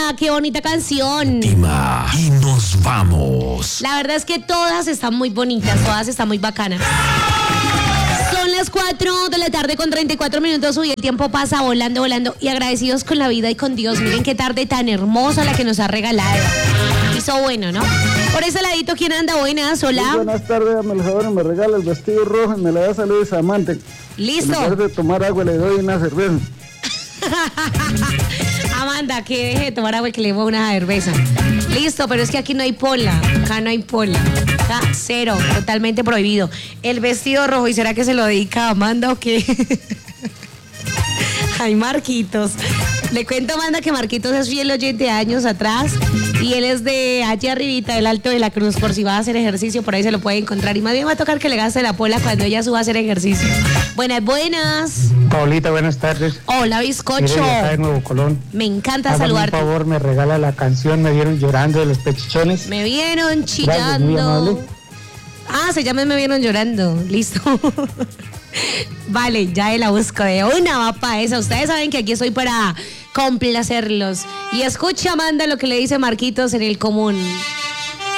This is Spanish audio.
Amanda, qué bonita canción. Última. Y nos vamos. La verdad es que todas están muy bonitas, todas están muy bacanas. Son las 4 de la tarde con 34 minutos. Uy, el tiempo pasa volando, volando. Y agradecidos con la vida y con Dios. Miren qué tarde tan hermosa la que nos ha regalado. Hizo bueno, ¿no? Por ese ladito, ¿quién anda? Buenas, hola. Muy buenas tardes, dame el favor, me regala el vestido rojo y me le da saludos a Amante. Listo. En lugar de tomar agua le doy una cerveza. Amanda, que deje de tomar agua y que le dé una cerveza. Listo, pero es que aquí no hay pola. Acá no hay pola. Acá cero, totalmente prohibido. El vestido rojo, ¿y será que se lo dedica a Amanda o qué? Ay, Marquitos. Le cuento a Amanda que Marquitos es fiel oyente de años atrás y él es de allá arribita del Alto de la Cruz, por si va a hacer ejercicio, por ahí se lo puede encontrar. Y más bien va a tocar que le gaste la pola cuando ella suba a hacer ejercicio. Buenas, buenas. Paulita, buenas tardes. Hola, bizcocho. Mire, yo acá de Nuevo Colón. Me encanta Hágame saludarte. un favor, me regala la canción Me Vieron Llorando de los Pechichones. Me vieron Gracias, muy chillando. amable. Ah, se llama Me Vieron Llorando. Listo. Vale, ya la busco de una va para esa. Ustedes saben que aquí estoy para complacerlos. Y escucha, Amanda, lo que le dice Marquitos en el común.